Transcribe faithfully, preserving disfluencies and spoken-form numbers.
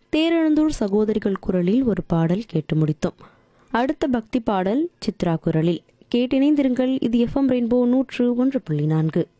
தேரெழுந்தூர் சகோதரிகள் குரலில் ஒரு பாடல் கேட்டு முடித்தோம். அடுத்த பக்தி பாடல் சித்ரா குரலில் கேட்டிணைந்திருங்கள். இது எஃப்எம் ரெயின்போ நூற்று ஒன்று புள்ளி நான்கு.